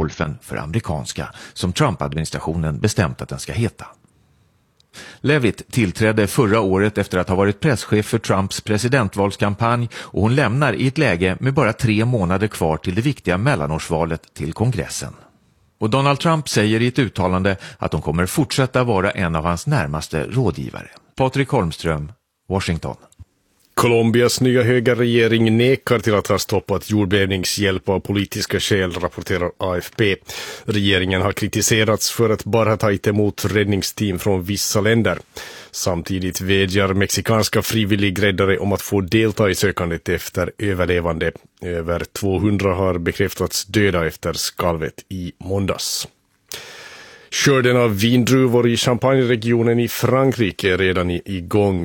golfen för amerikanska, som Trump-administrationen bestämt att den ska heta. Leavitt tillträdde förra året efter att ha varit presschef för Trumps presidentvalskampanj, och hon lämnar i ett läge med bara 3 månader kvar till det viktiga mellanårsvalet till kongressen. Och Donald Trump säger i ett uttalande att de kommer fortsätta vara en av hans närmaste rådgivare. Patrik Holmström, Washington. Colombias nya högerregering nekar till att ha stoppat jordbävningshjälp av politiska skäl, rapporterar AFP. Regeringen har kritiserats för att bara ha tagit emot räddningsteam från vissa länder. Samtidigt vädjar mexikanska frivilligräddare om att få delta i sökandet efter överlevande. Över 200 har bekräftats döda efter skalvet i måndags. Skörden av vindruvor i Champagne-regionen i Frankrike är redan igång.